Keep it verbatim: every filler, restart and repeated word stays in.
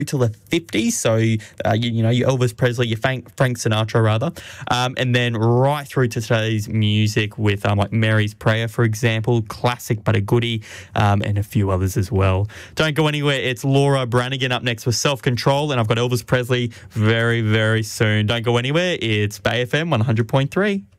to the fifties. So, uh, you, you know, your Elvis Presley, your Frank, Frank Sinatra, rather. Um, and then right through to today's music with um, like Mary's Prayer, for example, classic but a goodie, um, and a few others as well. Don't go anywhere. It's Laura Branigan up next with Self-Control, and I've got Elvis Presley very, very soon. Don't go anywhere. It's Bay F M one hundred point three.